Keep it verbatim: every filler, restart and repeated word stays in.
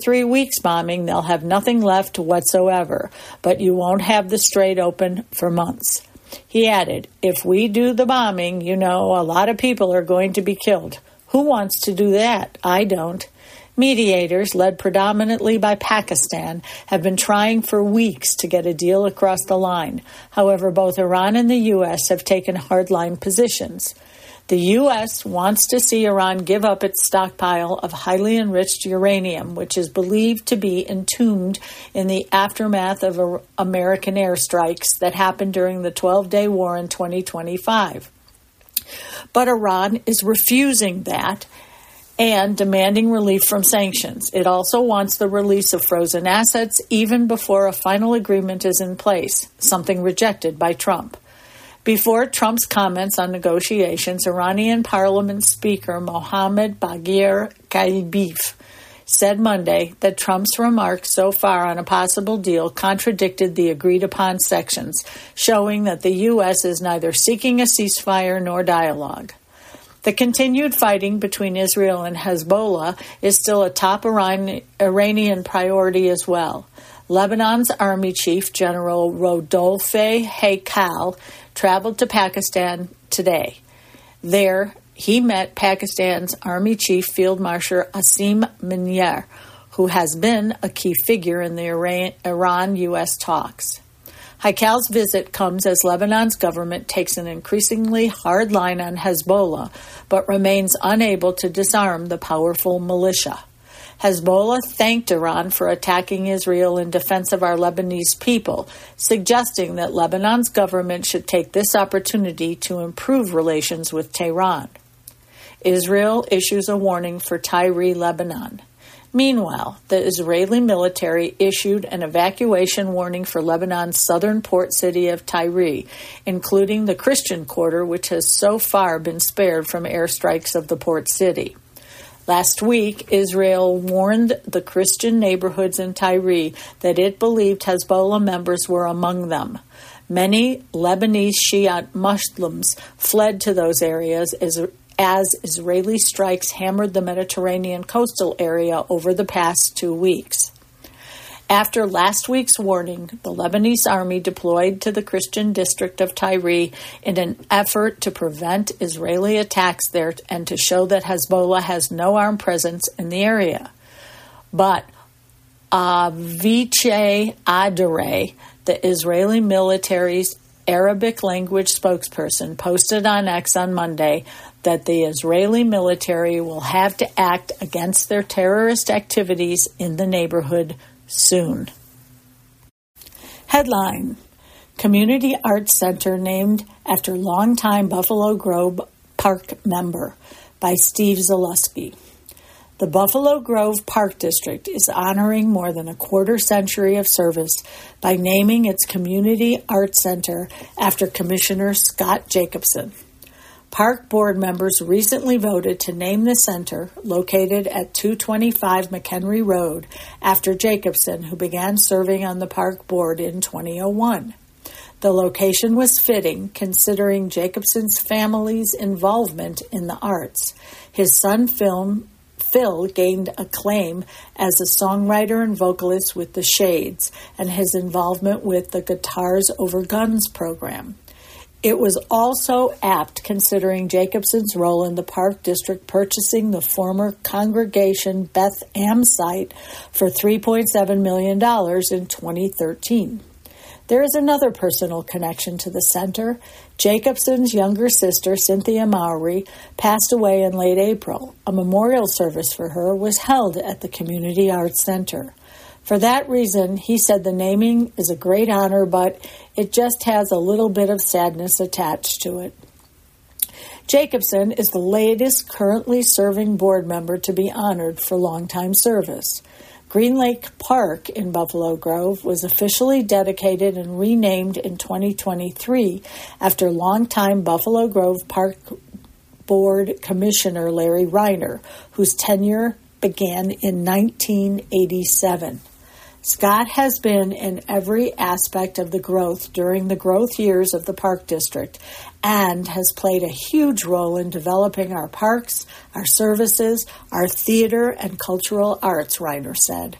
three weeks bombing, they'll have nothing left whatsoever, but you won't have the Strait open for months. He added, if we do the bombing, you know, a lot of people are going to be killed. Who wants to do that? I don't. Mediators, led predominantly by Pakistan, have been trying for weeks to get a deal across the line. However, both Iran and the U S have taken hardline positions. The U S wants to see Iran give up its stockpile of highly enriched uranium, which is believed to be entombed in the aftermath of American airstrikes that happened during the twelve-day war in twenty twenty-five. But Iran is refusing that and demanding relief from sanctions. It also wants the release of frozen assets even before a final agreement is in place, something rejected by Trump. Before Trump's comments on negotiations, Iranian Parliament Speaker Mohammad Baghir Khalibaf said Monday that Trump's remarks so far on a possible deal contradicted the agreed-upon sections, showing that the U S is neither seeking a ceasefire nor dialogue. The continued fighting between Israel and Hezbollah is still a top Iran- Iranian priority as well. Lebanon's Army Chief General Rodolphe Haikal traveled to Pakistan today. There, he met Pakistan's Army Chief Field Marshal Asim Munir, who has been a key figure in the Iran-U S talks. Haikal's visit comes as Lebanon's government takes an increasingly hard line on Hezbollah, but remains unable to disarm the powerful militia. Hezbollah thanked Iran for attacking Israel in defense of our Lebanese people, suggesting that Lebanon's government should take this opportunity to improve relations with Tehran. Israel issues a warning for Tyre, Lebanon. Meanwhile, the Israeli military issued an evacuation warning for Lebanon's southern port city of Tyre, including the Christian quarter, which has so far been spared from airstrikes of the port city. Last week, Israel warned the Christian neighborhoods in Tyre that it believed Hezbollah members were among them. Many Lebanese Shiite Muslims fled to those areas as, as Israeli strikes hammered the Mediterranean coastal area over the past two weeks. After last week's warning, the Lebanese army deployed to the Christian district of Tyre in an effort to prevent Israeli attacks there and to show that Hezbollah has no armed presence in the area. But Avichai Adare, the Israeli military's Arabic language spokesperson, posted on X on Monday that the Israeli military will have to act against their terrorist activities in the neighborhood soon. Headline: Community Arts Center named after longtime Buffalo Grove Park member, by Steve Zaleski. The Buffalo Grove Park District is honoring more than a quarter century of service by naming its Community Arts Center after Commissioner Scott Jacobson. Park board members recently voted to name the center, located at two twenty-five McHenry Road, after Jacobson, who began serving on the park board in twenty oh one. The location was fitting, considering Jacobson's family's involvement in the arts. His son Phil, Phil gained acclaim as a songwriter and vocalist with the Shades, and his involvement with the Guitars Over Guns program. It was also apt considering Jacobson's role in the Park District purchasing the former Congregation Beth Am site for three point seven million dollars in twenty thirteen. There is another personal connection to the center. Jacobson's younger sister, Cynthia Mowry, passed away in late April. A memorial service for her was held at the Community Arts Center. For that reason, he said the naming is a great honor, but it just has a little bit of sadness attached to it. Jacobson is the latest currently serving board member to be honored for longtime service. Green Lake Park in Buffalo Grove was officially dedicated and renamed in twenty twenty-three after longtime Buffalo Grove Park Board Commissioner Larry Reiner, whose tenure began in nineteen eighty-seven. Scott has been in every aspect of the growth during the growth years of the Park District and has played a huge role in developing our parks, our services, our theater, and cultural arts, Reiner said.